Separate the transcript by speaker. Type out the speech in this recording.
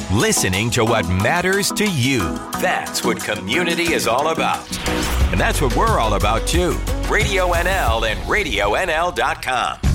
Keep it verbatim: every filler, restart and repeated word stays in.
Speaker 1: Listening to what matters to you. That's what community is all about. And that's what we're all about, too. Radio N L and radio N L dot com.